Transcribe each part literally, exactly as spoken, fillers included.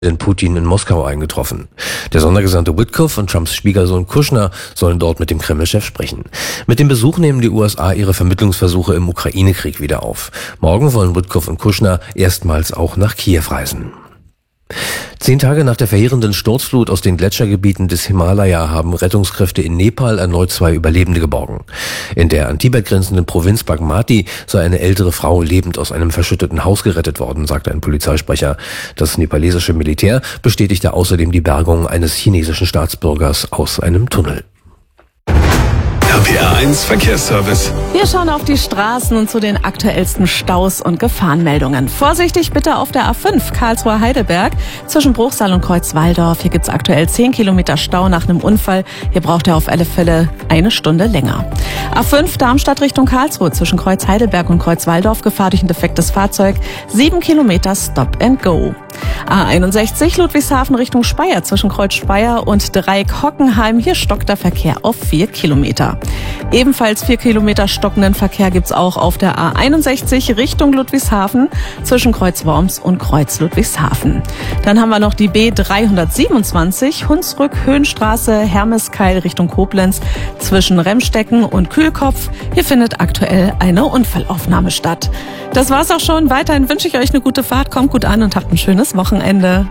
Putin in Moskau eingetroffen. Der Sondergesandte Witkoff und Trumps Schwiegersohn Kushner sollen dort mit dem Kreml-Chef sprechen. Mit dem Besuch nehmen die U S A ihre Vermittlungsversuche im Ukraine-Krieg wieder auf. Morgen wollen Witkoff und Kushner erstmals auch nach Kiew reisen. Zehn Tage nach der verheerenden Sturzflut aus den Gletschergebieten des Himalaya haben Rettungskräfte in Nepal erneut zwei Überlebende geborgen. In der an Tibet grenzenden Provinz Bagmati sei eine ältere Frau lebend aus einem verschütteten Haus gerettet worden, sagte ein Polizeisprecher. Das nepalesische Militär bestätigte außerdem die Bergung eines chinesischen Staatsbürgers aus einem Tunnel. R P R eins Verkehrsservice. Wir schauen auf die Straßen und zu den aktuellsten Staus und Gefahrenmeldungen. Vorsichtig bitte auf der A fünf Karlsruhe-Heidelberg zwischen Bruchsal und Kreuzwaldorf. Hier gibt es aktuell zehn Kilometer Stau nach einem Unfall. Hier braucht ihr auf alle Fälle eine Stunde länger. A fünf Darmstadt Richtung Karlsruhe zwischen Kreuz-Heidelberg und Kreuzwaldorf. Gefahr durch ein defektes Fahrzeug. sieben Kilometer Stop and Go. A einundsechzig Ludwigshafen Richtung Speyer zwischen Kreuz Speyer und Dreieck Hockenheim. Hier stockt der Verkehr auf vier Kilometer. Ebenfalls vier Kilometer stockenden Verkehr gibt's auch auf der A einundsechzig Richtung Ludwigshafen zwischen Kreuz Worms und Kreuz Ludwigshafen. Dann haben wir noch die B dreihundertsiebenundzwanzig Hunsrück Höhenstraße Hermeskeil Richtung Koblenz zwischen Remstecken und Kühlkopf. Hier findet aktuell eine Unfallaufnahme statt. Das war's auch schon. Weiterhin wünsche ich euch eine gute Fahrt. Kommt gut an und habt ein schönes Wochenende.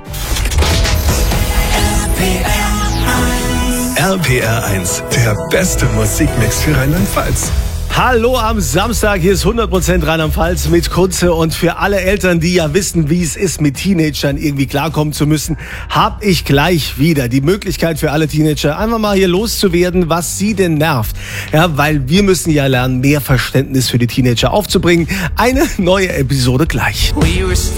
R P R eins, der beste Musikmix für Rheinland-Pfalz. Hallo am Samstag, hier ist hundert Prozent Rheinland-Pfalz mit Kunze, und für alle Eltern, die ja wissen, wie es ist, mit Teenagern irgendwie klarkommen zu müssen, habe ich gleich wieder die Möglichkeit für alle Teenager, einfach mal hier loszuwerden, was sie denn nervt. Ja, weil wir müssen ja lernen, mehr Verständnis für die Teenager aufzubringen. Eine neue Episode gleich.